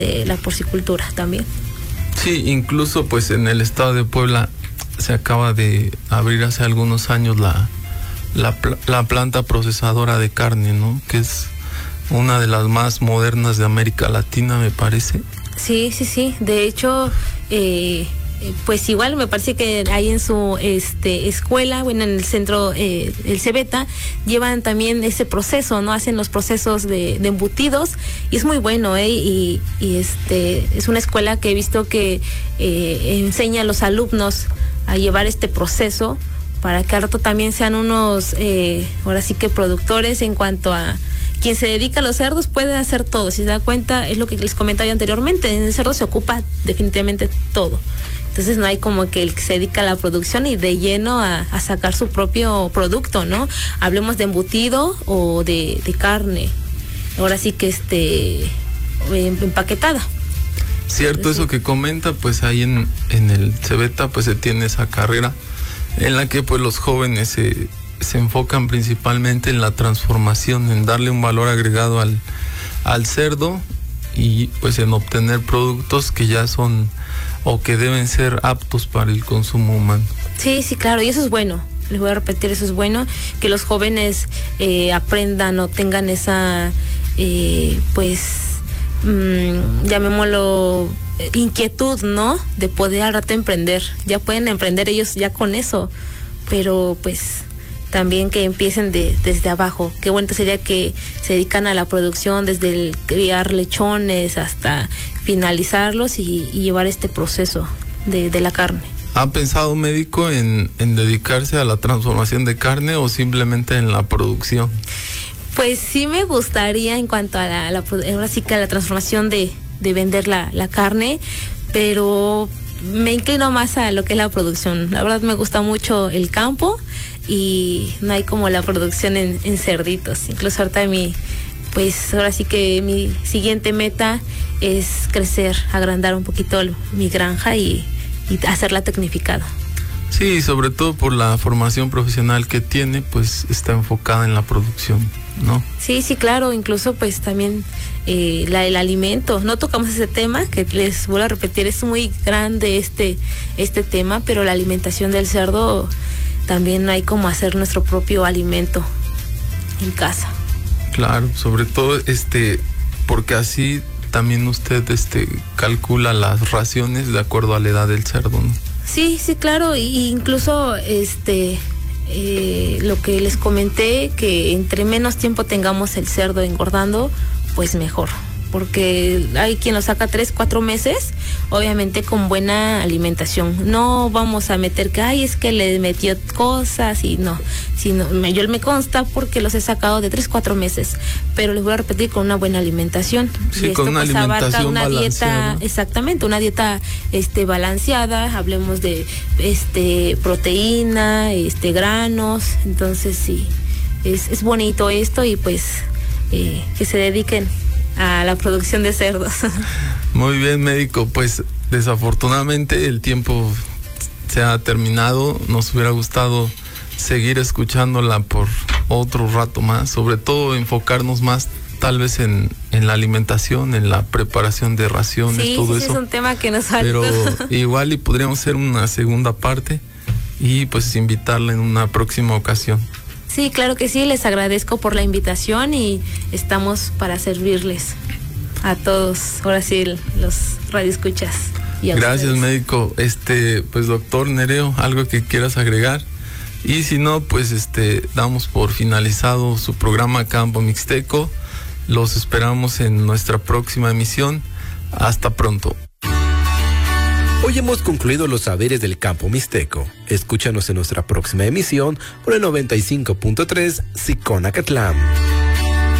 la porcicultura también. Sí, incluso pues en el estado de Puebla se acaba de abrir hace algunos años la planta procesadora de carne, ¿no? Que es una de las más modernas de América Latina, me parece. Sí. De hecho, pues igual me parece que ahí en su escuela, bueno, en el centro, el Cebeta, llevan también ese proceso, ¿no? Hacen los procesos de embutidos y es muy bueno, y es una escuela que he visto que enseña a los alumnos a llevar este proceso para que al rato también sean unos, ahora sí que productores. En cuanto a quien se dedica a los cerdos, puede hacer todo. Si se da cuenta, es lo que les comentaba yo anteriormente, en el cerdo se ocupa definitivamente todo. Entonces no hay como que el que se dedica a la producción y de lleno a sacar su propio producto, ¿no? Hablemos de embutido o de carne, ahora sí que empaquetada. Cierto. Entonces, eso que comenta, pues ahí en el Cebeta pues se tiene esa carrera en la que pues los jóvenes se enfocan principalmente en la transformación, en darle un valor agregado al cerdo y pues en obtener productos que ya son o que deben ser aptos para el consumo humano. Sí, claro, y eso es bueno. Les voy a repetir, eso es bueno, que los jóvenes aprendan o tengan esa, llamémoslo, inquietud, ¿no? De poder al rato emprender. Ya pueden emprender ellos ya con eso, pero pues también que empiecen desde abajo. Qué bueno sería que se dedican a la producción, desde el criar lechones hasta finalizarlos y llevar este proceso de la carne. ¿Ha pensado, médico, en dedicarse a la transformación de carne o simplemente en la producción? Pues sí me gustaría en cuanto a ahora sí que a la transformación de vender la carne, pero me inclino más a lo que es la producción. La verdad me gusta mucho el campo y no hay como la producción en cerditos. Incluso ahorita ahora sí que mi siguiente meta es crecer, agrandar un poquito mi granja y hacerla tecnificada. Sí, sobre todo por la formación profesional que tiene, pues está enfocada en la producción, ¿no? Sí, claro, incluso pues también el alimento. No tocamos ese tema, que les vuelvo a repetir, es muy grande este tema, pero la alimentación del cerdo también hay como hacer nuestro propio alimento en casa. Claro, sobre todo porque así también usted calcula las raciones de acuerdo a la edad del cerdo, ¿no? Sí, claro, y incluso lo que les comenté, que entre menos tiempo tengamos el cerdo engordando, pues mejor, porque hay quien lo saca 3-4 meses, obviamente con buena alimentación. No vamos a meter que es que le metió cosas y no, sino yo me consta porque los he sacado de 3-4 meses, pero les voy a repetir, con una buena alimentación. Sí, y esto, con una pues alimentación abarca una balanceada. Dieta, exactamente, una dieta balanceada. Hablemos de proteína, granos. Entonces sí, es bonito esto, y pues que se dediquen a la producción de cerdos. Muy bien, médico, pues desafortunadamente el tiempo se ha terminado. Nos hubiera gustado seguir escuchándola por otro rato más, sobre todo enfocarnos más tal vez en la alimentación, en la preparación de raciones, todo eso. Sí, es un tema que nos falta. Pero igual y podríamos hacer una segunda parte y pues invitarla en una próxima ocasión. Sí, claro que sí, les agradezco por la invitación y estamos para servirles a todos, ahora sí, los radioescuchas. Gracias, ustedes. Médico. Pues doctor Nereo, ¿algo que quieras agregar? Y si no, pues damos por finalizado su programa Campo Mixteco. Los esperamos en nuestra próxima emisión. Hasta pronto. Hoy hemos concluido los saberes del campo mixteco. Escúchanos en nuestra próxima emisión por el 95.3 Siconacatlán.